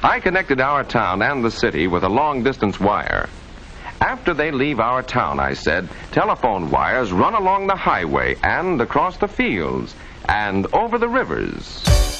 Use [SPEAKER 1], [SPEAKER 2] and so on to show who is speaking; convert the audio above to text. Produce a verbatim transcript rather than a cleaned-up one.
[SPEAKER 1] I connected our town and the city with a long-distance wire. After they leave our town, I said, telephone wires run along the highway and across the fields and over the rivers.